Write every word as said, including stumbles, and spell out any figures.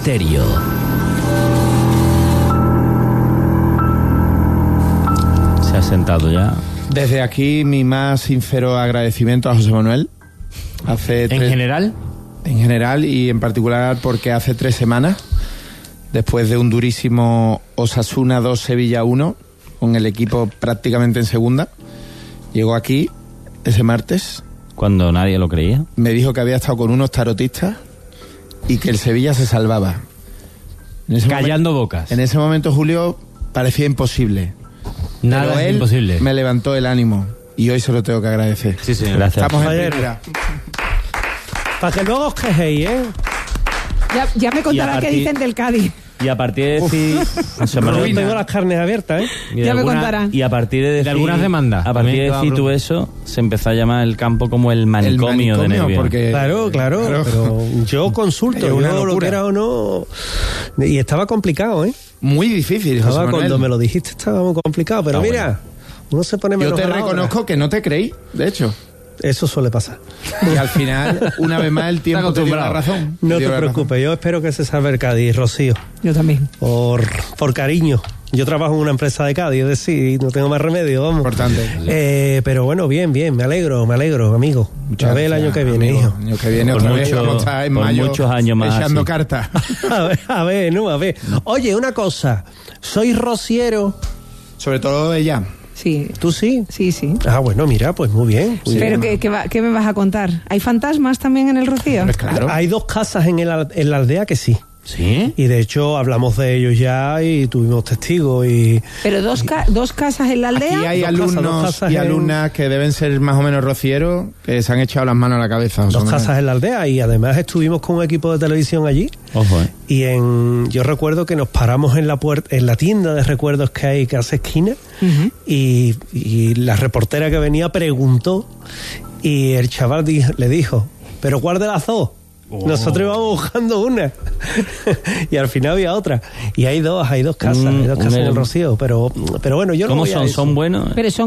Estéreo. Se ha sentado ya. Desde aquí mi más sincero agradecimiento a José Manuel. Hace ¿En tres, general? En general y en particular porque hace tres semanas, después de un durísimo Osasuna dos Sevilla uno, con el equipo prácticamente en segunda, llegó aquí ese martes. Cuando nadie lo creía. Me dijo que había estado con unos tarotistas y que el Sevilla se salvaba. En ese Callando momento, bocas. En ese momento, Julio, parecía imposible. Nada Pero es él imposible. me levantó el ánimo y hoy se lo tengo que agradecer. Sí, sí, gracias. Estamos en Ayer. primera. Para que luego os quejéis, ¿eh? Ya, ya me contarán partir- qué dicen del Cádiz. Y a partir de decir... José Yo Manuel, tengo las carnes abiertas, ¿eh? y de Ya me alguna- contarán. Y a partir de decir... algunas demandas. A partir También de te va a decir tú preguntar. eso, se empezó a llamar el campo como el manicomio, El de nervios. porque Claro, claro, claro. pero yo consulto, Es una yo lo locura. quiera o no. Y estaba complicado, ¿eh? muy difícil, José Estaba, Manuel. cuando me lo dijiste estaba muy complicado, pero Está mira, uno se pone Yo menos te a la obra. reconozco que no te creí, de hecho. Eso suele pasar. Y al final, una vez más, el tiempo te dio la razón. No dio te la preocupes, yo espero que se salve el Cádiz, Rocío. Yo también. Por, por cariño. Yo trabajo en una empresa de Cádiz, es decir, no tengo más remedio, vamos. Importante. Eh, pero bueno, bien, bien, me alegro, me alegro, amigo. Muchas A ver el gracias, año que viene, amigo. hijo. El año que viene Por otra vez mucho- vamos a estar en por mayo muchos años más echando así. cartas. A ver, a ver, no, a ver. Oye, una cosa, soy rociero. Sobre todo ella. Sí. ¿Tú sí? Sí, sí. Ah, bueno, mira, pues muy bien. muy Pero bien. ¿qué, qué, va- qué me vas a contar? ¿Hay fantasmas también en el Rocío? Pues claro. Hay dos casas en, el, al- en la aldea que sí. ¿Sí? Y de hecho hablamos de ellos ya y tuvimos testigos y... ¿Pero dos, ca- dos casas en la aldea? Aquí hay Dos casas, alumnos dos casas y en- alumnas que deben ser más o menos rocieros, que se han echado las manos a la cabeza. José Dos Manuel. casas en la aldea y además estuvimos con un equipo de televisión allí Ojo, ¿eh? y en yo recuerdo que nos paramos en la puerta en la tienda de recuerdos que hay que hace esquina Ujú. y, y la reportera que venía preguntó y el chaval di- le dijo, pero ¿cuál de las dos? Nosotros íbamos buscando una y al final había otra y hay dos, hay dos casas, Un- hay dos casas un- en el Rocío, pero, pero bueno, yo no ¿Cómo voy a son? eso. ¿Son buenos? Pero son